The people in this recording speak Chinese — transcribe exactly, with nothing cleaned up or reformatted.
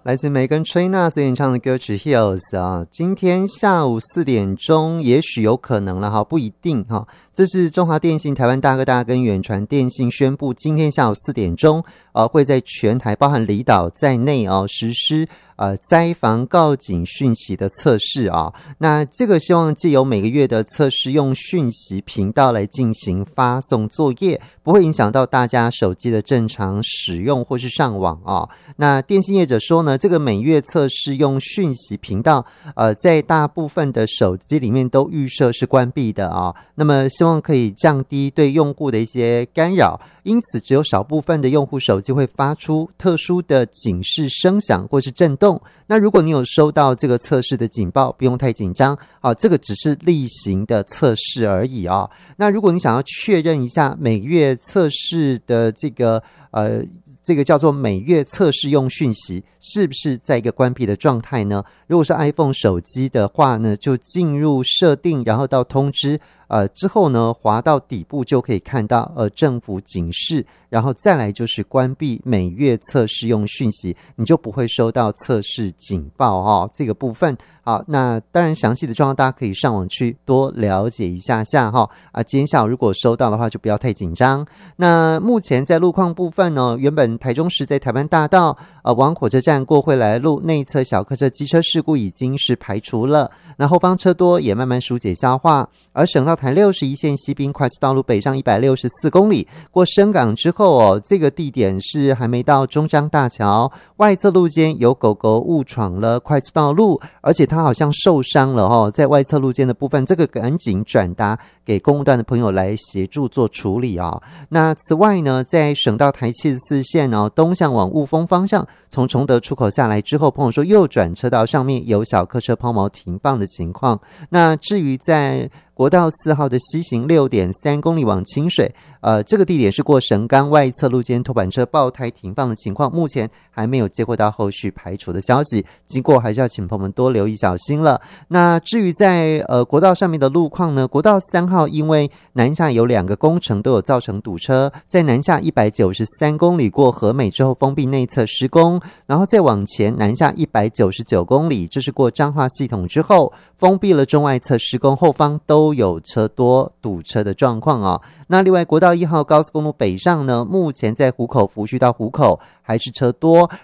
来自梅根吹娜所演唱的歌曲 Hills 啊，今天下午四点钟，也许有可能了哈，不一定哈。这是中华电信、台湾大哥大跟远传电信宣布，今天下午四点钟，呃，会在全台包含离岛在内哦，实施呃灾防告警讯息的测试啊。那这个希望藉由每个月的测试，用讯息频道来进行发送作业，不会影响到大家手机的正常使用或是上网啊。那电信业者说呢，这个每月测试用讯息频道，呃，在大部分的手机里面都预设是关闭的啊。那么希望可以降低对用户的一些干扰，因此只有少部分的用户手机会发出特殊的警示声响或是震动。那如果你有收到这个测试的警报，不用太紧张啊，这个只是例行的测试而已啊。那如果你想要确认一下每月测试的这个呃。这个叫做每月测试用讯息是不是在一个关闭的状态呢？如果是 iPhone 手机的话呢，就进入设定，然后到通知，呃，之后呢滑到底部就可以看到呃政府警示，然后再来就是关闭每月测试用讯息，你就不会收到测试警报哦。这个部分好，那当然详细的状况大家可以上网去多了解一下下哈啊。今天下午如果收到的话，就不要太紧张。那目前在路况部分呢，原本台中市在台湾大道呃往火车站过惠来路内侧小客车机车事故已经是排除了，那后方车多也慢慢疏解消化。而省道台六十一线西滨快速道路北上一百六十四公里过深港之后哦，这个地点是还没到中彰大桥外侧路肩有狗狗误闯了快速道路，而且它好像受伤了哦，在外侧路肩的部分，这个赶紧转达给公务段的朋友来协助做处理啊、哦。那此外呢，在省道台七十四线哦，东向往雾峰方向，从崇德出口下来之后，朋友说右转车道上面有小客车抛锚停放的情况。那至于在国道四号的西行 六点三公里往清水，呃，这个地点是过神冈外侧路肩头板车爆胎停放的情况，目前还没有接获到后续排除的消息，经过还是要请朋友们多留意小心了。那至于在呃国道上面的路况呢，国道三号因为南下有两个工程都有造成堵车，在南下一百九十三公里过和美之后封闭内侧施工，然后再往前南下一百九十九公里，这是过彰化系统之后封闭了中外侧施工，后方都有车多堵车的状况啊。那另外国道一号高速公路北上呢，目前在湖口福区到湖口还是车多，